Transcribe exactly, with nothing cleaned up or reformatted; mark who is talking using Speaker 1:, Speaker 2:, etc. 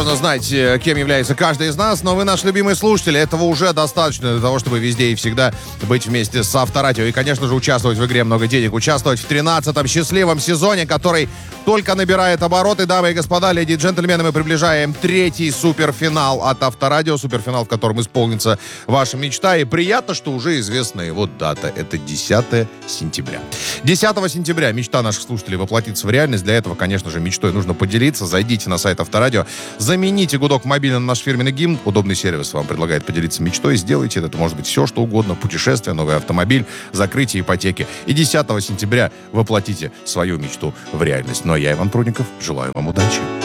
Speaker 1: Сложно знать, кем является каждый из нас, но вы наши любимые слушатели. Этого уже достаточно для того, чтобы везде и всегда быть вместе с Авторадио. И, конечно же, участвовать в игре «Много денег». Участвовать в тринадцатом счастливом сезоне, который только набирает обороты. Дамы и господа, леди и джентльмены, мы приближаем третий суперфинал от Авторадио. Суперфинал, в котором исполнится ваша мечта. И приятно, что уже известна его дата. Это десятое сентября. десятого сентября мечта наших слушателей воплотится в реальность. Для этого, конечно же, мечтой нужно поделиться. Зайдите на сайт Авторадио. Замените гудок мобильно на наш фирменный гимн. Удобный сервис вам предлагает поделиться мечтой. Сделайте это. Это может быть все, что угодно. Путешествие, новый автомобиль, закрытие ипотеки. И десятого сентября воплотите свою мечту в реальность. Ну а я, Иван Прудников, желаю вам удачи.